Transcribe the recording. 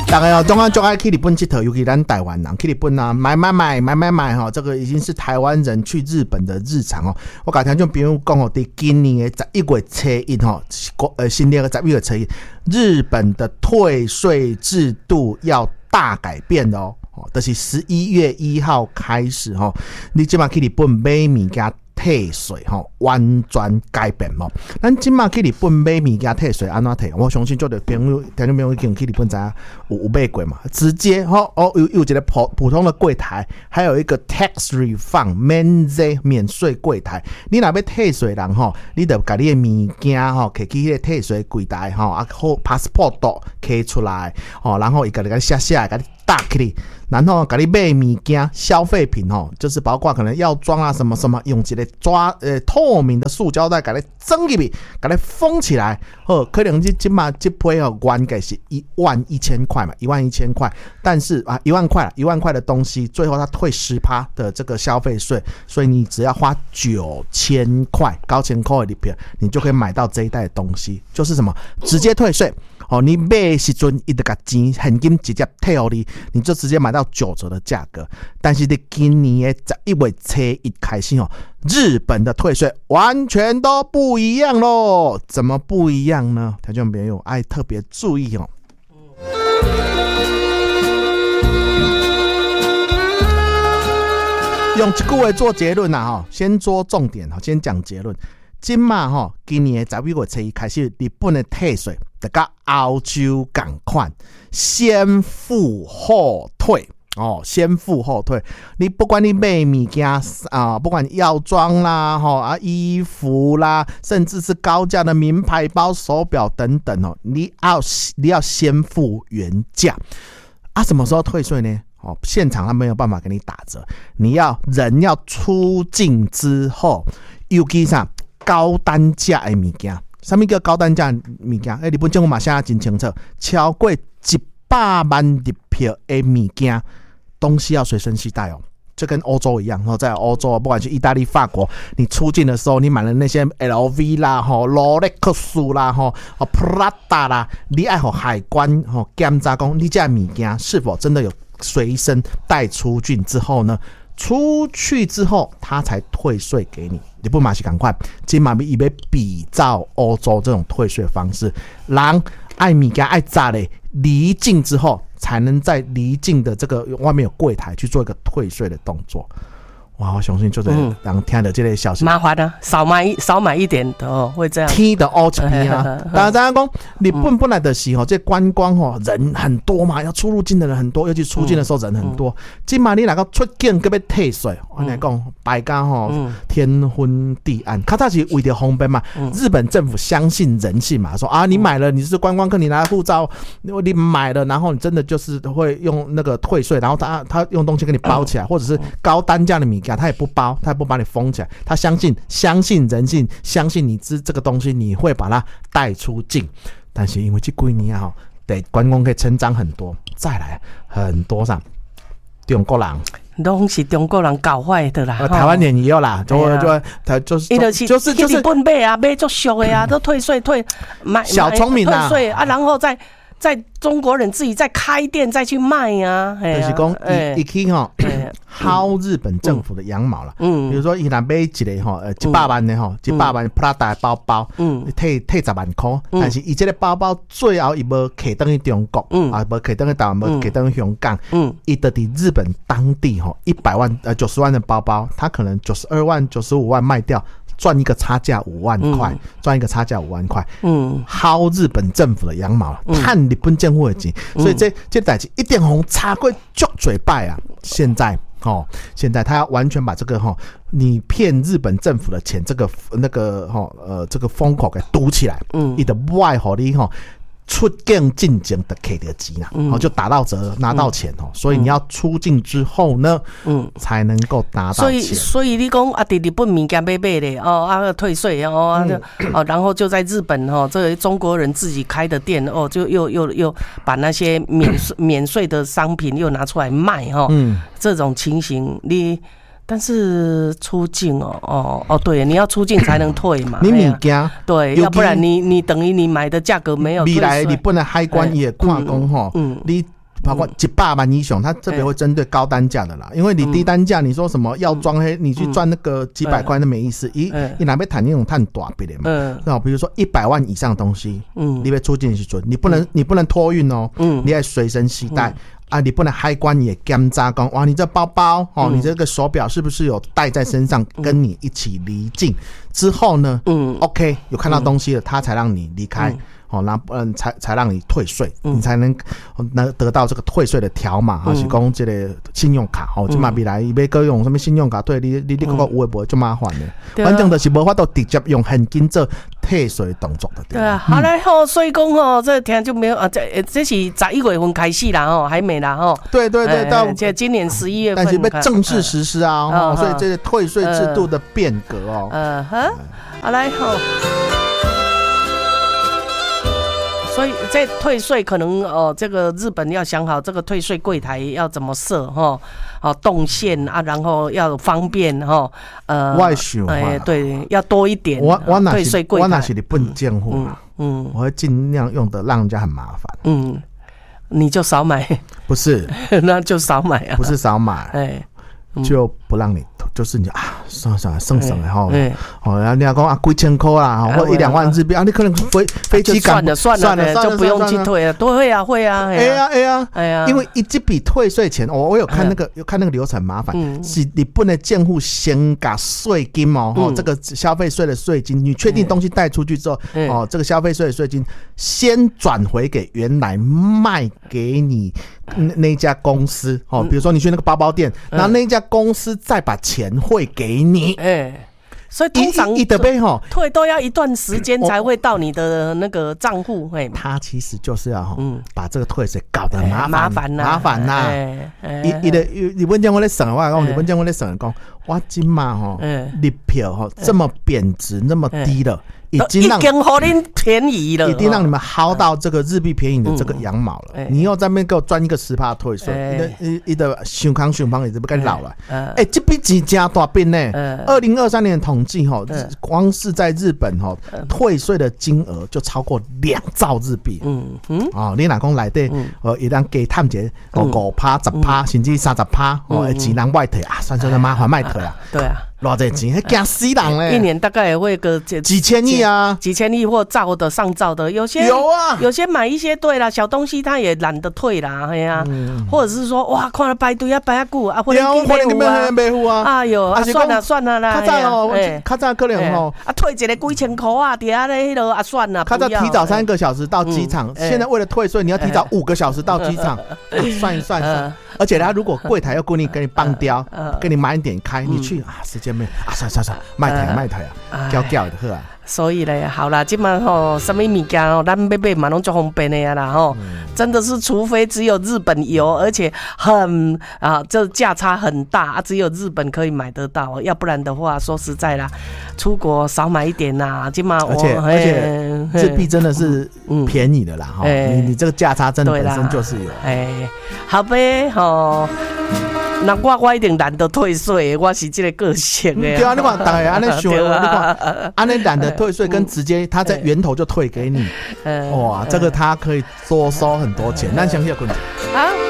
大概中央就爱去日本佚佗，尤其咱台湾人去日本啊，买哈，这个已经是台湾人去日本的日常哦。我甲听众朋友讲哦，在今年的11月初1吼，新年的11月初1，日本的退税制度要大改变的哦。就是11月1号开始哦，你即马去日本买物件退税吼，完全改变吼。咱即马去日本买物件退税安怎退？我相信就的朋友、听众朋友已经去日本知有买过嘛，直接有一个普通的柜台，还有一个 tax refund 免税柜台。你若要退税人吼，你就把你的物件吼摕去迄个退税柜台吼，啊好 passport 摕出来吼，然后伊甲你写，甲你打起来。然后给你买物件消费品哦，就是包括可能药妆啊什么什么，用一个透明的塑胶袋给你装进去，给你封起来。可能这嘛这批哦原价是11000块嘛，11000块，但是啊1万块了，1万块的东西，最后他退10%的这个消费税，所以你只要花9000块，9000块里边，你就可以买到这一袋的东西，就是什么直接退税。你买的时阵，他就把钱现金直接退给你就直接买到9折的价格。但是在今年的11月初1开始日本的退税完全都不一样咯。怎么不一样呢？听众朋友爱特别注意哦。用一句话做结论啊，先做重点，先讲结论。今年的11月初1开始，日本的退税就跟欧洲同款，先付后退哦，先付后退。你不管你买物件啊，不管药妆啦、衣服啦，甚至是高价的名牌包、手表等等哦，你要先付原价啊。什么时候退税呢？现场他没有办法给你打折，人要出境之后，尤其上高单价的物件。什么叫高单价物件？日本政府嘛写得真清楚，超过100万日票的物件，东西要随身携带哦。就跟欧洲一样，在欧洲不管是意大利、法国，你出境的时候，你买了那些 LV 啦、罗莱克斯啦、Prada 啦，你要和海关检查讲你这物件是否真的有随身带出境之后呢？出去之后，他才退税给你。日本嘛是赶快，今嘛伊要比照欧洲这种退税方式，人爱物件爱炸嘞，离境之后才能在离境的这个外面有柜台去做一个退税的动作。哇，我相信就是人听的这类消息， 麻烦啊，少买一点的会这样。 天的欧一边啊，大家讲日本本来的时候，这观光人很多嘛，要出入境的人很多，尤其出境的时候人很多。今嘛你哪个出境个要退税，我来讲百家天昏地暗。他早是为了方便嘛，日本政府相信人性嘛，说啊你买了你是观光客，你拿护照，你买了，然后你真的就是会用那个退税，然后他用东西给你包起来，或者是高单价的米。他也不包，他也不把你封起来，他相信人性，相信你这个东西你会把它带出境。但是因为这几年对观光可以成长很多，再来很多上中国人。 都是中国人搞坏的啦， 台湾人也有啦，就是日本买啊，买足俗的啊，都退税买小聪明啊， 退税啊，然后在中国人自己再开店再去卖啊， 就是讲他去薅日本政府的羊毛啦。比如说他若买一个100万的100万 Prada 的包包，退10万块，但是他这个包包最后他没骑回去中国，啊没骑回去台湾，没骑回去香港，他就在日本当地100万90万的包包，他可能92万95万卖掉。赚一个差价5万块，薅日本政府的羊毛，探日本政府的钱，所以这代志一定红插过足嘴拜啊！现在他要完全把这个你骗日本政府的钱，这个风口给堵起来，他就不爱给你出境进境的给的钱啦，就打到折拿到钱所以你要出境之后呢，才能够拿到钱。 所以你讲啊，在日本物件买的退税然后就在日本这中国人自己开的店就又把那些免税的商品又拿出来卖这种情形但是出境对，你要出境才能退嘛。 你物件对，要不然你等于你买的价格没有退税。 未来日本的海关也看讲你包括100万以上，它特别会针对高单价的啦。因为你低单价，你说什么药妆你去赚那个几百块，那没意思。你哪边谈那种探大笔的嘛？比如说100万以上的东西，你被出境时准，你不能托运哦，你要随身携带。你不能海关也检查讲，哇，你这包包你这个手表是不是有带在身上，跟你一起离境之后呢？OK， 有看到东西了，他才让你离开。那才让你退税，你才能得到这个退税的条码是讲这个信用卡这嘛未来要搁用什么信用卡退你这个有的没就麻烦的，反正就是无法度直接用现金做退税动作的。 对啊，好嘞所以讲这天就没有这是11月份开始啦还没啦对，到今年11月份， 但是被正式实施啊所以这个退税制度的变革好来所以这退税可能这个日本要想好这个退税柜台要怎么设动线然后要方便我想对，要多一点退税柜台。 我那是日本政府我会尽量用的让人家很麻烦。 你就少买。 不是那就少买不是少买就不让你，就是你算了省的然后你要讲几千块啦，或1-2万日币你可能飞机赶算了，就不用去退了。会啊， 因为这笔退税钱，我有看那个流程麻烦，是你不能建户先把税金这个消费税的税金，你确定东西带出去之后这个消费税的税金先转回给原来卖给你那家公司比如说你去那个包包店，然后那家公司再把钱汇给你。 所以通常退都要一段时间才会到你的那个账户。 他其实就是要把这个退税搞得麻烦呐。你问见我在省，我讲你问见我在省，讲我今嘛日票这么贬值那么低了。已经让您便宜了， 已经让你们薅到这个日币便宜的这个羊毛了。你又在那边给我赚一个10%退税，你的胸康也是不该老了。这笔钱加大笔呢。2023年的统计光是在日本退税的金额就超过2兆日币。你若讲内底一旦给探节5%、10%甚至30%钱人外退算麻烦卖退啊。 对啊。 偌济钱，惊死人嘞！ 一年大概也会个几千亿啊， 几千亿或兆的上兆的，有些有啊， 有些买一些对啦，小东西他也懒得退啦，哎呀，或者是说哇，看了排队排久或者没付啊， 哎呦，算了啦， 较早可能退一个几千块底下咧，迄个算了， 较早提早3个小时到机场，现在为了退税，你要提早5个小时到机场，算一算。而且他如果柜台又故意给你放掉，给你慢一点开，你去时间没算，卖台叫的好啊。 所以咧，好啦，今晚什么物件咱买嘛拢足方便的啦真的是除非只有日本有，而且很这价差很大只有日本可以买得到，要不然的话，说实在啦，出国少买一点啦。今晚而且日币真的是便宜的啦你这个价差真的本身就是有。 好呗那我一定懒得退税，我是这个个性的。 对啊，你看大家安尼想，你看安尼懒得退税，跟直接他在源头就退给你，哇，这个他可以多收很多钱。咱详细的问题。